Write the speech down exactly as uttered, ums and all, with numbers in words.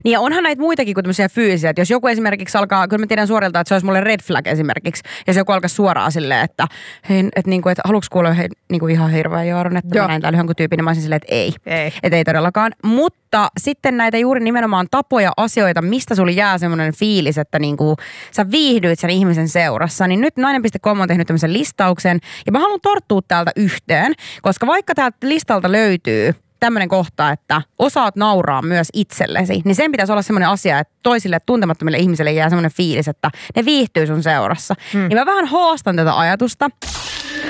Niin ja onhan näitä muitakin kuin tämmöisiä fyysisiä, että jos joku esimerkiksi alkaa, kyllä mä tiedän suorilta, että se olisi mulle red flag esimerkiksi, jos joku alkaa suoraan silleen, että hei, että niinku, että haluatko kuulla hei, niinku ihan hirveän jooron, että Joo. mä näin täällä jonkun tyypin, niin mä olisin silleen, että ei, ei. Että ei todellakaan, mutta sitten näitä juuri nimenomaan tapoja, asioita, mistä sulla jää semmoinen fiilis, että niinku sä viihdyit sen ihmisen seurassa, niin nyt nainen piste com on tehnyt tämmöisen listauksen, ja mä haluan tarttua täältä yhteen, koska vaikka täältä listalta löytyy tämmöinen kohta, että osaat nauraa myös itsellesi, niin sen pitäisi olla semmoinen asia, että toisille tuntemattomille ihmisille jää semmoinen fiilis, että ne viihtyy sun seurassa. Hmm. Niin mä vähän haastan tätä ajatusta.